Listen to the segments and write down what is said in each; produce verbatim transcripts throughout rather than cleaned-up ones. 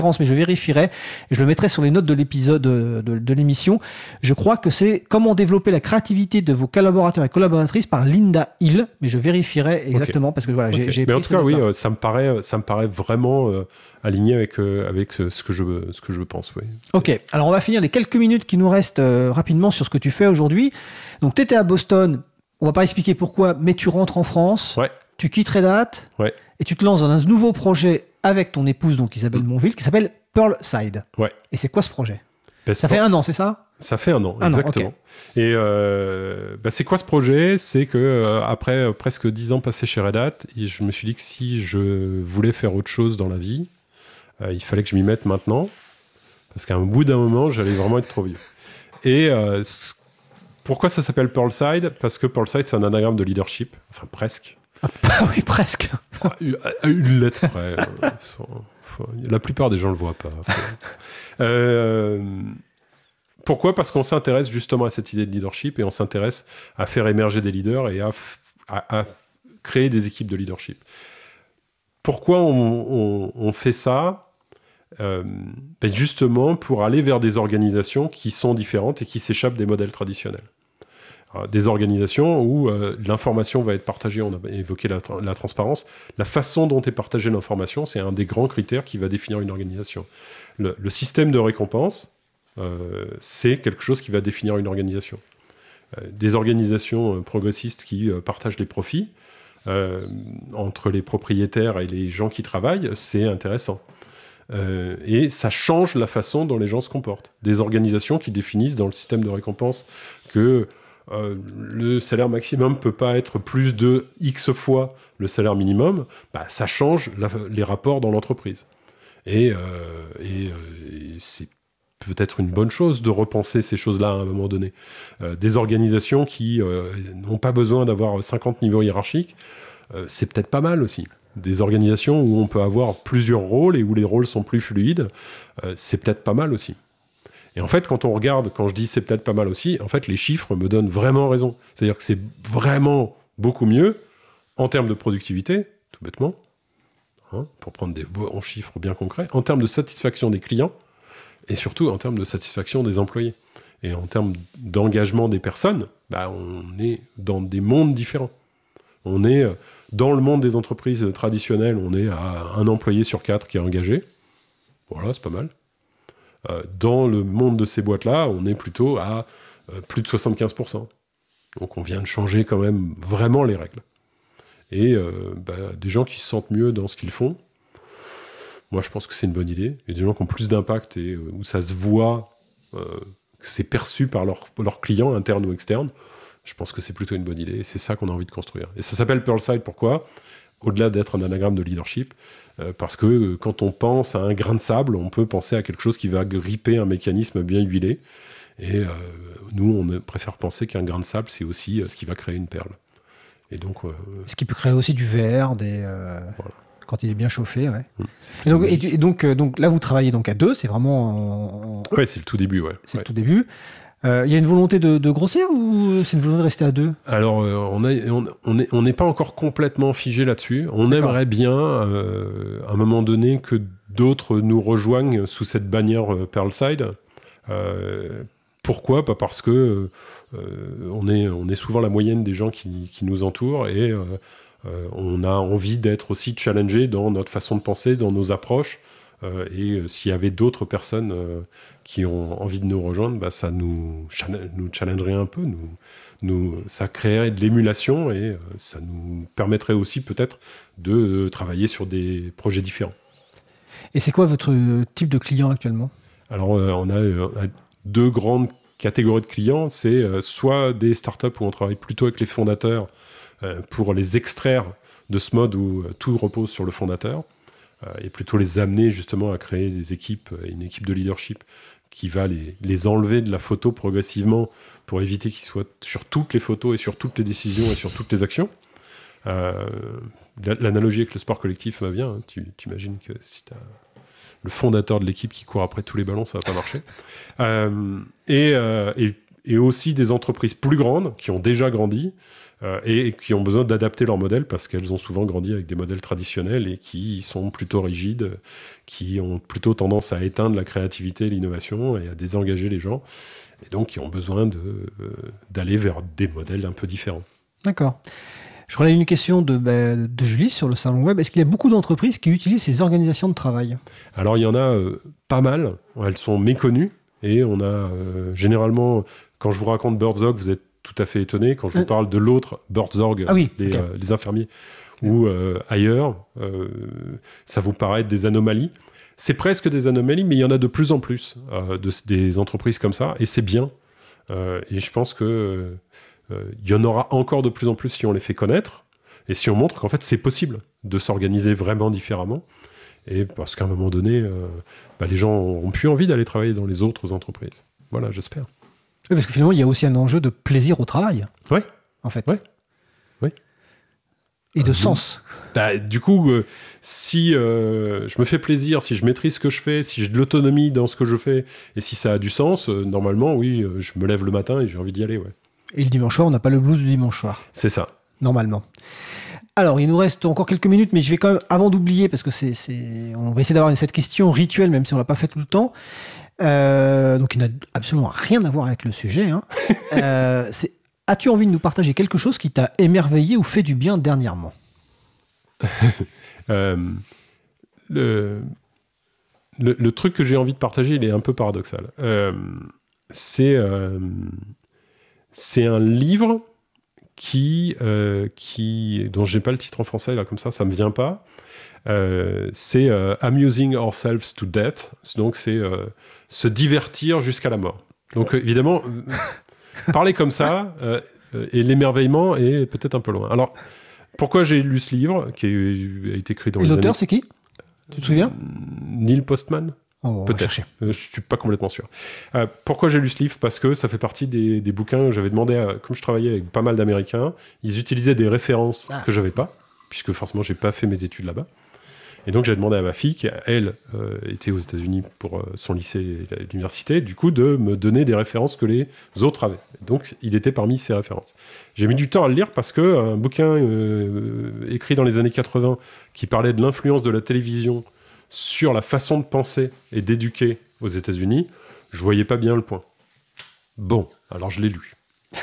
mais je vérifierai et je le mettrai sur les notes de l'épisode de, de, de l'émission. Je crois que c'est comment développer la créativité de vos collaborateurs et collaboratrices par Linda Hill, mais je vérifierai exactement okay. parce que voilà, okay. j'ai, j'ai mais pris en tout cas, oui, euh, ça me paraît, ça me paraît vraiment euh, aligné avec euh, avec ce, ce que je ce que je pense. Oui. Ok. Alors on va finir les quelques minutes qui nous restent euh, rapidement sur ce que tu fais aujourd'hui. Donc tu étais à Boston. On va pas expliquer pourquoi, mais tu rentres en France. Ouais. Tu quittes Red Hat. Ouais. Et tu te lances dans un nouveau projet avec ton épouse, donc Isabelle Monville, qui s'appelle Pearlside. Ouais. Et c'est quoi ce projet ? ben, Ça fait un an, c'est ça ? Ça fait un an, un exactement. An, okay. Et euh, ben, c'est quoi ce projet ? C'est que euh, après euh, presque dix ans passés chez Red Hat, je me suis dit que si je voulais faire autre chose dans la vie, euh, il fallait que je m'y mette maintenant, parce qu'à un bout d'un moment, j'allais vraiment être trop vieux. Et euh, c- pourquoi ça s'appelle Pearlside ? Parce que Pearlside, c'est un anagramme de leadership, enfin presque. Ah oui, presque. À une lettre près. euh, faut, faut, la plupart des gens ne le voient pas. euh, pourquoi ? Parce qu'on s'intéresse justement à cette idée de leadership et on s'intéresse à faire émerger des leaders et à, à, à créer des équipes de leadership. Pourquoi on, on, on fait ça ? euh, ben Justement pour aller vers des organisations qui sont différentes et qui s'échappent des modèles traditionnels. Des organisations où euh, l'information va être partagée, on a évoqué la, tra- la transparence, la façon dont est partagée l'information, c'est un des grands critères qui va définir une organisation. Le, le système de récompense, euh, c'est quelque chose qui va définir une organisation. Euh, des organisations euh, progressistes qui euh, partagent les profits euh, entre les propriétaires et les gens qui travaillent, c'est intéressant. Euh, et ça change la façon dont les gens se comportent. Des organisations qui définissent dans le système de récompense que Euh, le salaire maximum peut pas être plus de X fois le salaire minimum, bah, ça change la, les rapports dans l'entreprise. Et, euh, et, euh, et c'est peut-être une bonne chose de repenser ces choses-là à un moment donné. Euh, des organisations qui euh, n'ont pas besoin d'avoir cinquante niveaux hiérarchiques, euh, c'est peut-être pas mal aussi. Des organisations où on peut avoir plusieurs rôles et où les rôles sont plus fluides, euh, c'est peut-être pas mal aussi. Et en fait, quand on regarde, quand je dis c'est peut-être pas mal aussi, en fait, les chiffres me donnent vraiment raison. C'est-à-dire que c'est vraiment beaucoup mieux en termes de productivité, tout bêtement, hein, pour prendre des bons chiffres bien concrets, en termes de satisfaction des clients et surtout en termes de satisfaction des employés. Et en termes d'engagement des personnes, bah, on est dans des mondes différents. On est dans le monde des entreprises traditionnelles, on est à un employé sur quatre qui est engagé. Voilà, c'est pas mal. Euh, dans le monde de ces boîtes-là, on est plutôt à euh, plus de soixante-quinze pour cent. Donc on vient de changer quand même vraiment les règles. Et euh, bah, des gens qui se sentent mieux dans ce qu'ils font, moi je pense que c'est une bonne idée. Et des gens qui ont plus d'impact et euh, où ça se voit, euh, que c'est perçu par leurs leur clients, internes ou externes, je pense que c'est plutôt une bonne idée. Et c'est ça qu'on a envie de construire. Et ça s'appelle Pearlside, pourquoi ? Au-delà d'être un anagramme de leadership, euh, parce que euh, quand on pense à un grain de sable, on peut penser à quelque chose qui va gripper un mécanisme bien huilé. Et euh, nous, on préfère penser qu'un grain de sable, c'est aussi euh, ce qui va créer une perle. Et donc, euh, ce qui peut créer aussi du verre, des, euh, voilà. Quand il est bien chauffé. Ouais. Mmh, et donc, et, et donc, euh, donc là, vous travaillez donc à deux, c'est vraiment... En... Oui, c'est le tout début. Ouais. C'est ouais. le tout début. Il euh, y a une volonté de, de grossir ou c'est une volonté de rester à deux ? Alors, euh, on n'est on, on est, on n'est pas encore complètement figé là-dessus. On D'accord. aimerait bien, euh, à un moment donné, que d'autres nous rejoignent sous cette bannière euh, Pearlside. Euh, pourquoi ? Pas parce que euh, on, est, on est souvent la moyenne des gens qui, qui nous entourent et euh, euh, on a envie d'être aussi challengé dans notre façon de penser, dans nos approches. Euh, et euh, s'il y avait d'autres personnes euh, qui ont envie de nous rejoindre, bah, ça nous, nous challengerait un peu, nous, nous, ça créerait de l'émulation et euh, ça nous permettrait aussi peut-être de euh, travailler sur des projets différents. Et c'est quoi votre type de client actuellement ? Alors, euh, on a euh, deux grandes catégories de clients. C'est euh, soit des startups où on travaille plutôt avec les fondateurs euh, pour les extraire de ce mode où euh, tout repose sur le fondateur. Et plutôt les amener justement à créer des équipes, une équipe de leadership qui va les, les enlever de la photo progressivement pour éviter qu'ils soient sur toutes les photos et sur toutes les décisions et sur toutes les actions. Euh, l'analogie avec le sport collectif va bien. Hein. Tu, tu imagines que si tu as le fondateur de l'équipe qui court après tous les ballons, ça va pas marcher. Euh, et, euh, et, et aussi des entreprises plus grandes qui ont déjà grandi, euh, et, et qui ont besoin d'adapter leur modèle parce qu'elles ont souvent grandi avec des modèles traditionnels et qui sont plutôt rigides, qui ont plutôt tendance à éteindre la créativité et l'innovation et à désengager les gens, et donc qui ont besoin de, euh, d'aller vers des modèles un peu différents. D'accord. Je relève une question de, bah, de Julie sur le salon web. Est-ce qu'il y a beaucoup d'entreprises qui utilisent ces organisations de travail ? Alors, il y en a euh, pas mal. Elles sont méconnues. Et on a euh, généralement, quand je vous raconte Burzorg, vous êtes tout à fait étonné. Quand je vous parle de l'autre, Burzorg, ah oui, les, okay. euh, les infirmiers, ou euh, ailleurs, euh, ça vous paraît être des anomalies. C'est presque des anomalies, mais il y en a de plus en plus euh, de, des entreprises comme ça. Et c'est bien. Euh, et je pense que... Euh, il y en aura encore de plus en plus si on les fait connaître et si on montre qu'en fait c'est possible de s'organiser vraiment différemment, et parce qu'à un moment donné euh, bah, les gens n'auront plus envie d'aller travailler dans les autres entreprises. Voilà, j'espère. Oui, parce que finalement il y a aussi un enjeu de plaisir au travail. Oui. En fait. Oui. Oui. Et de euh, sens. Bah, du coup, euh, si euh, je me fais plaisir, si je maîtrise ce que je fais, si j'ai de l'autonomie dans ce que je fais, et si ça a du sens, euh, normalement, oui, euh, je me lève le matin et j'ai envie d'y aller, ouais. Et le dimanche soir, on n'a pas le blues du dimanche soir. C'est ça. Normalement. Alors, il nous reste encore quelques minutes, mais je vais quand même, avant d'oublier, parce que c'est, c'est, on va essayer d'avoir cette question rituelle, même si on ne l'a pas fait tout le temps. Euh, donc, il n'a absolument rien à voir avec le sujet. Hein. euh, c'est, as-tu envie de nous partager quelque chose qui t'a émerveillé ou fait du bien dernièrement ? euh, le, le, le truc que j'ai envie de partager, il est un peu paradoxal. Euh, c'est... Euh, C'est un livre qui, euh, qui, dont je n'ai pas le titre en français, là, comme ça, ça ne me vient pas. Euh, c'est euh, Amusing Ourselves to Death. Donc, c'est euh, se divertir jusqu'à la mort. Donc, euh, évidemment, parler comme ça, euh, et l'émerveillement est peut-être un peu loin. Alors, pourquoi j'ai lu ce livre, qui a été écrit dans et les l'auteur, années... c'est qui ? Tu te souviens ? Neil Postman. Oh, peut-être, euh, je ne suis pas complètement sûr. Euh, pourquoi j'ai lu ce livre ? Parce que ça fait partie des, des bouquins où j'avais demandé, à, comme je travaillais avec pas mal d'Américains, ils utilisaient des références ah. que je n'avais pas, puisque forcément je n'ai pas fait mes études là-bas. Et donc j'ai demandé à ma fille, qui elle euh, était aux États-Unis pour euh, son lycée et l'université, du coup de me donner des références que les autres avaient. Donc il était parmi ces références. J'ai mis du temps à le lire parce qu'un bouquin euh, écrit dans les années quatre-vingts qui parlait de l'influence de la télévision sur la façon de penser et d'éduquer aux États-Unis, je voyais pas bien le point. Bon, alors je l'ai lu.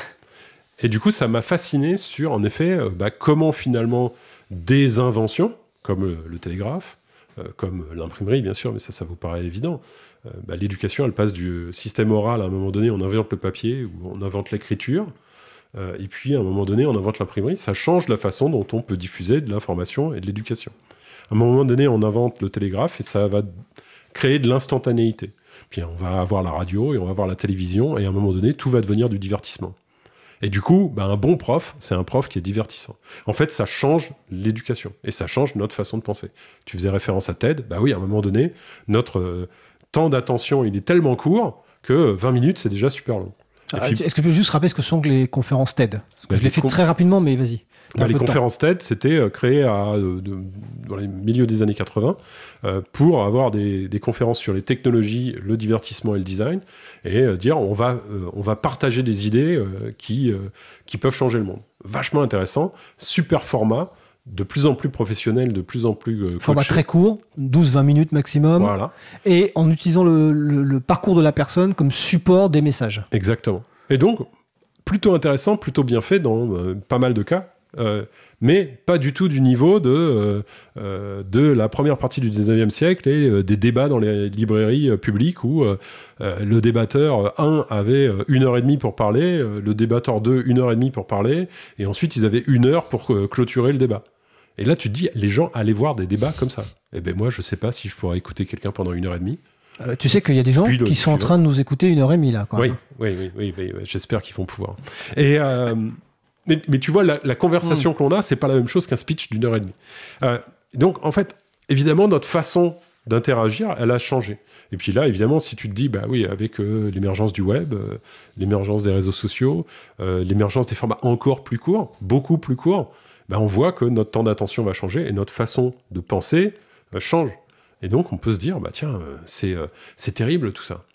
Et du coup, ça m'a fasciné sur, en effet, euh, bah, comment finalement des inventions, comme le, le télégraphe, euh, comme l'imprimerie, bien sûr, mais ça, ça vous paraît évident, euh, bah, l'éducation, elle passe du système oral, à un moment donné, on invente le papier, ou on invente l'écriture, euh, et puis à un moment donné, on invente l'imprimerie, ça change la façon dont on peut diffuser de l'information et de l'éducation. À un moment donné, on invente le télégraphe et ça va créer de l'instantanéité. Puis on va avoir la radio et on va avoir la télévision et à un moment donné, tout va devenir du divertissement. Et du coup, bah, un bon prof, c'est un prof qui est divertissant. En fait, ça change l'éducation et ça change notre façon de penser. Tu faisais référence à TED, bah oui, à un moment donné, notre euh, temps d'attention, il est tellement court que vingt minutes, c'est déjà super long. Ah, puis, est-ce que tu peux juste rappeler ce que sont les conférences TED ? Parce que bah, je l'ai fait conf... très rapidement, mais vas-y. Bah, les conférences TED, c'était euh, créé à, euh, de, dans les milieux des années quatre-vingts euh, pour avoir des, des conférences sur les technologies, le divertissement et le design, et euh, dire on va, euh, on va partager des idées euh, qui, euh, qui peuvent changer le monde. Vachement intéressant, super format, de plus en plus professionnel, de plus en plus euh, format très court, douze à vingt minutes maximum, voilà. Et en utilisant le, le, le parcours de la personne comme support des messages. Exactement. Et donc, plutôt intéressant, plutôt bien fait dans euh, pas mal de cas. Euh, mais pas du tout du niveau de, euh, euh, de la première partie du dix-neuvième siècle et euh, des débats dans les librairies euh, publiques où euh, euh, le débatteur un avait euh, une heure et demie pour parler, euh, le débatteur deux une heure et demie pour parler, et ensuite ils avaient une heure pour euh, clôturer le débat. Et là tu te dis, les gens allaient voir des débats comme ça. Et ben moi je sais pas si je pourrais écouter quelqu'un pendant une heure et demie. Euh, tu sais qu'il y a des gens Puis, qui sont en train de nous écouter une heure et demie là. Quand oui, même. Oui, oui, oui, oui, oui, j'espère qu'ils vont pouvoir. Et euh, Mais, mais tu vois, la, la conversation mmh. que l'on a, c'est pas la même chose qu'un speech d'une heure et demie. Euh, donc, en fait, évidemment, notre façon d'interagir, elle a changé. Et puis là, évidemment, si tu te dis, bah oui, avec euh, l'émergence du web, euh, l'émergence des réseaux sociaux, euh, l'émergence des formats encore plus courts, beaucoup plus courts, bah on voit que notre temps d'attention va changer et notre façon de penser euh, change. Et donc, on peut se dire, bah tiens, euh, c'est, euh, c'est terrible tout ça.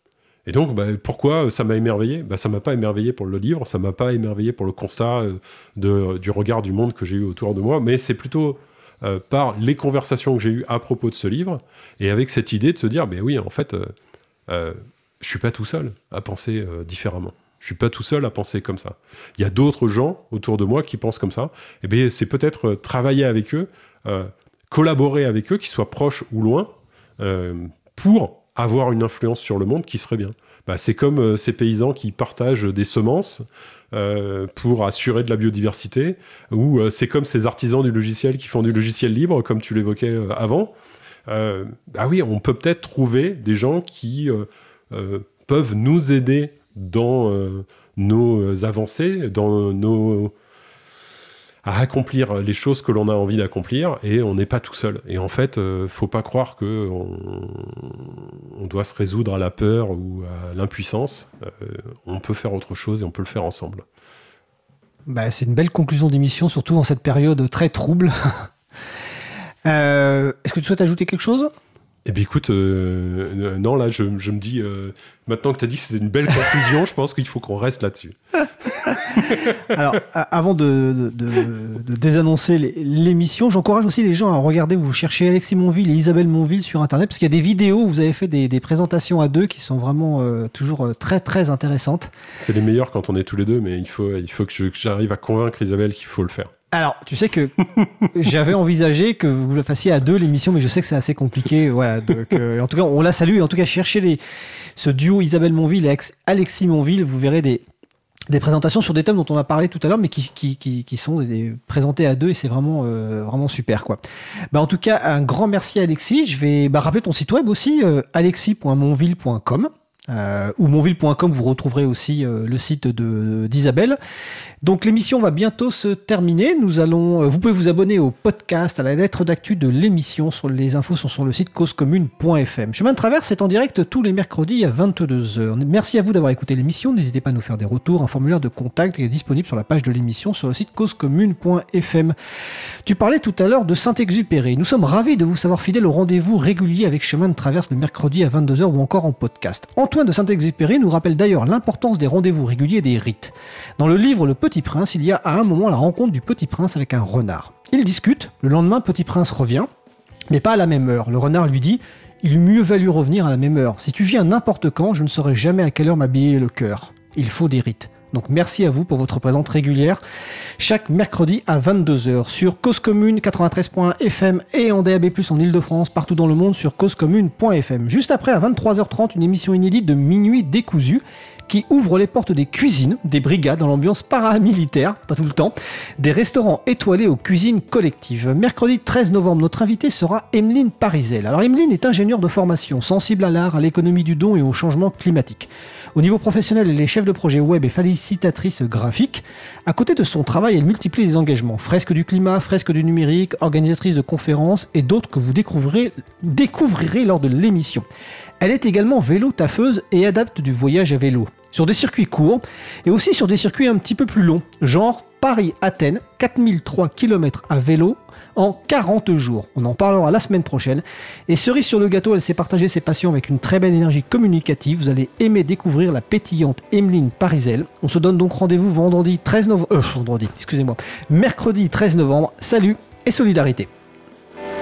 Et donc, bah, pourquoi ça m'a émerveillé ? Bah, ça m'a pas émerveillé pour le livre, ça m'a pas émerveillé pour le constat euh, de, du regard du monde que j'ai eu autour de moi, mais c'est plutôt euh, par les conversations que j'ai eues à propos de ce livre, et avec cette idée de se dire, mais oui, en fait, euh, euh, je suis pas tout seul à penser euh, différemment. Je suis pas tout seul à penser comme ça. Il y a d'autres gens autour de moi qui pensent comme ça. Et bien, c'est peut-être euh, travailler avec eux, euh, collaborer avec eux, qu'ils soient proches ou loin, euh, pour avoir une influence sur le monde qui serait bien. Bah, c'est comme euh, ces paysans qui partagent des semences euh, pour assurer de la biodiversité, ou euh, c'est comme ces artisans du logiciel qui font du logiciel libre, comme tu l'évoquais euh, avant. Euh, bah oui, on peut peut-être trouver des gens qui euh, euh, peuvent nous aider dans euh, nos avancées, dans nos... à accomplir les choses que l'on a envie d'accomplir, et on n'est pas tout seul. Et en fait, euh, faut pas croire que on, on doit se résoudre à la peur ou à l'impuissance. Euh, on peut faire autre chose et on peut le faire ensemble. Bah, c'est une belle conclusion d'émission, surtout en cette période très trouble. euh, est-ce que tu souhaites ajouter quelque chose ? Eh bien écoute, euh, non là je, je me dis, euh, maintenant que tu as dit que c'était une belle conclusion, je pense qu'il faut qu'on reste là-dessus. Alors, a- avant de, de, de, de désannoncer les- l'émission, j'encourage aussi les gens à regarder, vous cherchez Alexis Monville et Isabelle Monville sur Internet, parce qu'il y a des vidéos où vous avez fait des, des présentations à deux qui sont vraiment euh, toujours euh, très très intéressantes. C'est les meilleurs quand on est tous les deux, mais il faut, il faut que, je, que j'arrive à convaincre Isabelle qu'il faut le faire. Alors, tu sais que j'avais envisagé que vous le fassiez à deux l'émission, mais je sais que c'est assez compliqué. Voilà, donc, euh, en tout cas, on la salue. En tout cas, cherchez les, ce duo Isabelle Monville et Alexis Monville. Vous verrez des, des présentations sur des thèmes dont on a parlé tout à l'heure, mais qui, qui, qui, qui sont des, des, présentés à deux, et c'est vraiment, euh, vraiment super, quoi. Bah, en tout cas, un grand merci à Alexis. Je vais bah, rappeler ton site web aussi, euh, alexis point monville point com. Euh, ou monville point com, vous retrouverez aussi euh, le site de, d'Isabelle. Donc l'émission va bientôt se terminer. Nous allons, euh, vous pouvez vous abonner au podcast, à la lettre d'actu de l'émission. Sur les infos sont sur le site cause commune point f m. Chemin de traverse est en direct tous les mercredis à vingt-deux heures. Merci à vous d'avoir écouté l'émission. N'hésitez pas à nous faire des retours. Un formulaire de contact est disponible sur la page de l'émission sur le site cause commune point f m. Tu parlais tout à l'heure de Saint-Exupéry. Nous sommes ravis de vous savoir fidèle au rendez-vous régulier avec Chemin de traverse le mercredi à vingt-deux heures ou encore en podcast. Antoine de Saint-Exupéry nous rappelle d'ailleurs l'importance des rendez-vous réguliers et des rites. Dans le livre Le Petit Prince, il y a à un moment la rencontre du Petit Prince avec un renard. Ils discutent, le lendemain Petit Prince revient, mais pas à la même heure. Le renard lui dit « Il eût mieux valu revenir à la même heure. Si tu viens n'importe quand, je ne saurais jamais à quelle heure m'habiller le cœur. Il faut des rites. » Donc merci à vous pour votre présence régulière chaque mercredi à vingt-deux heures sur Cause Commune quatre-vingt-treize point f m et en D A B plus, en Ile-de-France, partout dans le monde sur cause commune point f m. Juste après, à vingt-trois heures trente, une émission inédite de Minuit décousu qui ouvre les portes des cuisines, des brigades dans l'ambiance paramilitaire, pas tout le temps, des restaurants étoilés aux cuisines collectives. Mercredi treize novembre, notre invitée sera Emeline Parizel. Alors Emeline est ingénieure de formation, sensible à l'art, à l'économie du don et au changement climatique. Au niveau professionnel, elle est chef de projet web et félicitatrice graphique. À côté de son travail, elle multiplie les engagements. Fresques du climat, fresques du numérique, organisatrice de conférences et d'autres que vous découvrirez, découvrirez lors de l'émission. Elle est également vélo-taffeuse et adapte du voyage à vélo. Sur des circuits courts et aussi sur des circuits un petit peu plus longs, genre Paris-Athènes, quatre mille trois kilomètres à vélo en quarante jours. On en parlera la semaine prochaine. Et cerise sur le gâteau, elle s'est partagée ses passions avec une très belle énergie communicative. Vous allez aimer découvrir la pétillante Emeline Parizel. On se donne donc rendez-vous vendredi treize novembre... Euh, vendredi, excusez-moi. Mercredi treize novembre. Salut et solidarité.